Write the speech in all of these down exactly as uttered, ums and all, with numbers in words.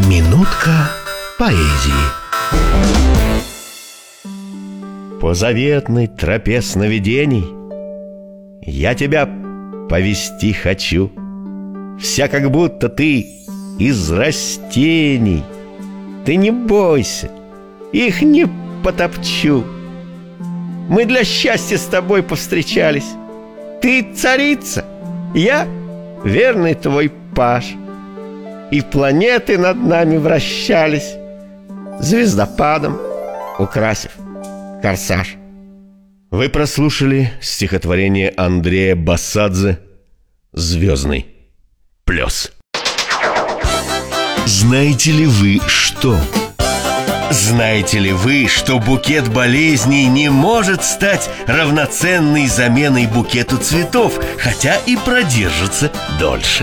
Минутка поэзии. По заветной тропе сновидений я тебя повести хочу. Вся как будто ты из растений. Ты не бойся, их не потопчу. Мы для счастья с тобой повстречались. Ты царица, я верный твой паж. И планеты над нами вращались, звездопадом украсив корсаж. Вы прослушали стихотворение Андрея Басадзе «Звездный плес». Знаете ли вы что? Знаете ли вы, что букет болезней не может стать равноценной заменой букету цветов, хотя и продержится дольше?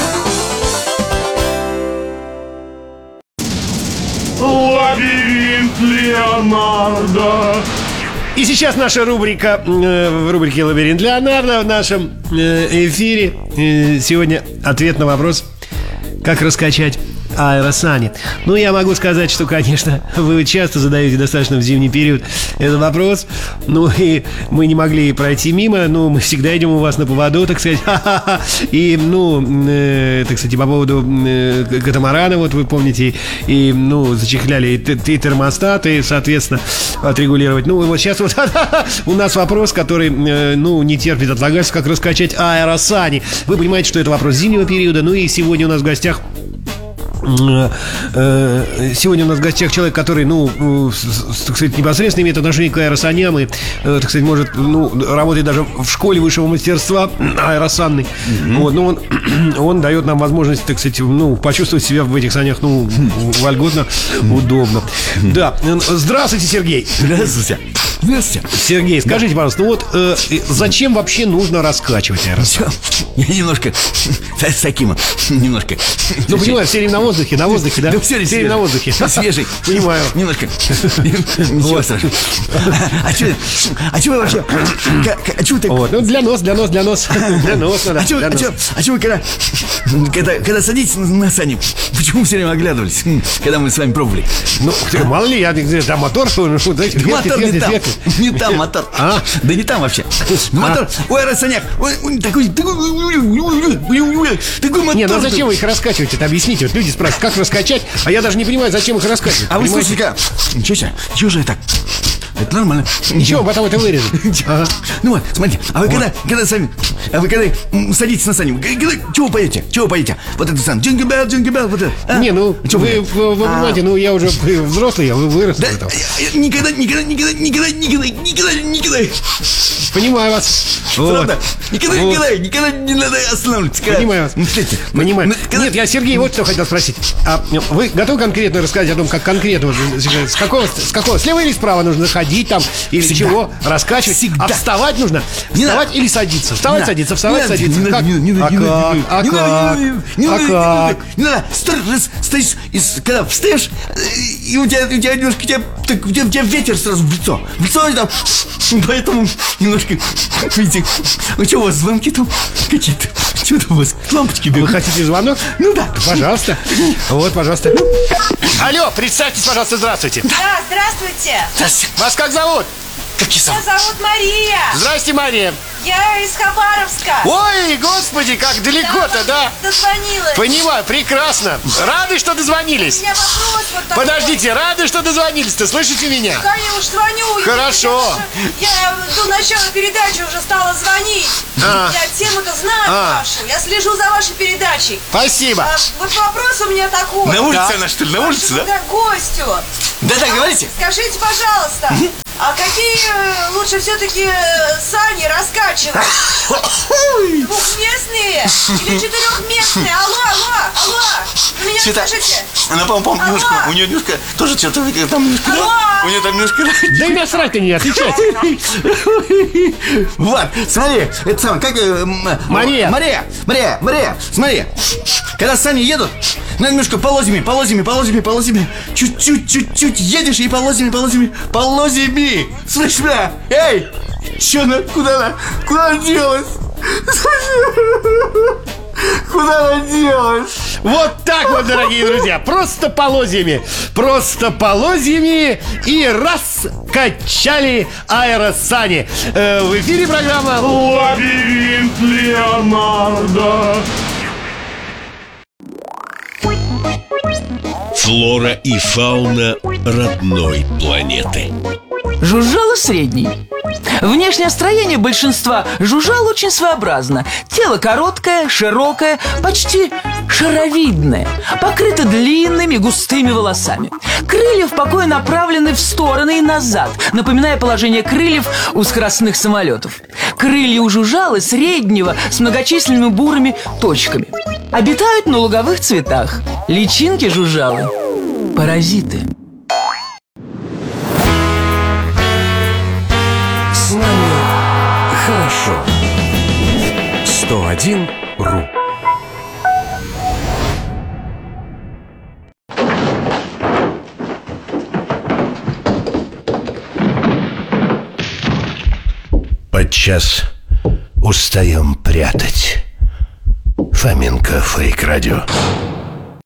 Лабиринт Леонардо. И сейчас наша рубрика, э, в рубрике «Лабиринт Леонардо» в нашем э, эфире. Э, сегодня ответ на вопрос: как раскачать аэросани. Ну, я могу сказать, что, конечно, вы часто задаете достаточно в зимний период этот вопрос. Ну, и мы не могли пройти мимо. Ну, мы всегда идем у вас на поводу, так сказать. И, ну, э, так сказать, по поводу э, катамарана, вот вы помните, и, ну, зачехляли и, и термостат, и, соответственно, отрегулировать. Ну, и вот сейчас вот у нас вопрос, который, э, ну, не терпит отлагательства, как раскачать аэросани. Вы понимаете, что это вопрос зимнего периода. Ну, и сегодня у нас в гостях Сегодня у нас в гостях человек, который, ну, так сказать, непосредственно имеет отношение к аэросаням и, так сказать, может, ну, работает даже в школе высшего мастерства аэросанной. Mm-hmm. Вот, но он, он дает нам возможность, так сказать, ну, почувствовать себя в этих санях, ну, вольготно, удобно. Да. Здравствуйте, Сергей. Здравствуйте. Здравствуйте. Сергей, скажите, пожалуйста, ну вот э, зачем вообще нужно раскачивать аэросани? Я немножко с таким, немножко. Ну, понимаю, все время на воздухе, на воздухе, да? Да все время на воздухе. Свежий. Понимаю. Немножко. Ничего страшного. А что, а что вы вообще? А что вы так? Вот, ну для нос, для нос, для нос. Для нос надо. А что, а что, а что вы когда, когда, когда садитесь на сани, почему все время оглядывались, когда мы с вами пробовали? Ну, мало ли, я, да, мотор, знаете, да мотор не там. Не там мотор. А? Да не там вообще. Мотор, ой, аэросанях, такой, такой мотор. Не, ну зачем вы их раскачиваете? Это объясните. Вот люди спрашивают, как раскачать, а я даже не понимаю, зачем их раскачивать. А вы слушайте-ка, ничего себе, чего же так? Это нормально. Ничего, потом это вырежем. Ага. Ну вот, смотрите, а вы когда, когда сами, а вы когда садитесь на сани, когда, чего поете? Чего поете? Вот это сам, Jingle Bell, Jingle Bell, вот это. А? Не, ну, вы, вы, вы понимаете, ну я уже взрослый, я вырос. Да, никогда, никогда, никогда, никогда, никогда, никогда, никогда. Понимаю вас. Правда? Никогда, никогда, никогда не надо останавливаться. Понимаю вас. Понимаю. Нет, я Сергей вот что хотел спросить. А вы готовы конкретно рассказать о том, как конкретно, с какого, с какого, слева или справа нужно ходить там, или всегда. Чего, раскачивать? Всегда. А вставать нужно? Не вставать надо. Или садиться? Вставать, не садиться, вставать, не садиться. Не как? Не не а не как? А А как? Не А как? Не надо. Стоишь, когда встаешь, и у тебя, у тебя немножко, у тебя, так, у тебя, у тебя ветер сразу в лицо. В лицо и там. Поэтому немножко, видите, ну что у вас, звонки там какие-то? Что-то у вас, лампочки бегают. Вы хотите звонок? Ну да. Пожалуйста. Вот, пожалуйста. Алло, представьтесь, пожалуйста, здравствуйте. Да, здравствуйте. Здравствуйте. Вас как зовут? Как я Меня зовут Мария. Здрасте, Мария. Я из Хабаровска. Ой, господи, как далеко-то, да? Дозвонилась. Понимаю, прекрасно. Рады, что У дозвонились. меня вопрос вот такой. Подождите, рады, что дозвонились-то, слышите меня? Да, я уж звоню. Хорошо. Я, я до начала передачи уже стала звонить. А. Я тему-то знаю А. вашу. Я слежу за вашей передачей. Спасибо. А, вот вопрос у меня такой. На улице Да. она, что ли, на улице, да? Да, гостю. Да, да, говорите. Скажите, пожалуйста, а какие э, лучше все-таки э, сани раскачивать? Двухместные или четырехместные? Алло, алло, алло. Вы меня Что-то- слышите? Она, по-моему, Алло. немножко, у нее немножко, тоже что-то там немножко, Алло. да? У нее там немножко... Да и меня срать-то не отвечайте. Вот, смотри, это самое, как... э, м, Мария. Мария, Мария, Мария, смотри. Когда сани едут, надо немножко полозьми, полозьми, полозьми, полозьми. Чуть-чуть, чуть-чуть едешь и полозьми, полозьми, полозьми. Слышь меня? Эй, че она, куда она, куда она делась? Куда она делась? Вот так вот, дорогие друзья. Просто полозьями. Просто полозьями и раскачали аэросани. Э, в эфире программа Лабиринт Леонардо. Флора и фауна родной планеты. Жужжало средний. Внешнее строение большинства жужжал очень своеобразно. Тело короткое, широкое, почти шаровидное, покрыто длинными густыми волосами. Крылья в покое направлены в стороны и назад, напоминая положение крыльев у скоростных самолетов. Крылья у жужжала среднего с многочисленными бурыми точками. Обитают на луговых цветах. Личинки жужжалы – паразиты. С нами хорошо. сто один ру. Подчас устаем прятать. Фоменко, Фейк Радио.